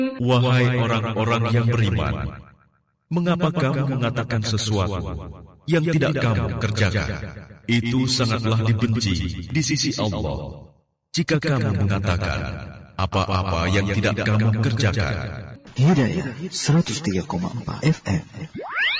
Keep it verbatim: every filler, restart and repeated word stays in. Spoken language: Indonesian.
Wahai orang-orang yang beriman, mengapa kamu mengatakan sesuatu yang tidak kamu kerjakan? Itu sangatlah dibenci di sisi Allah jika kamu mengatakan apa-apa yang tidak kamu kerjakan. Hidayah seratus tiga koma empat F M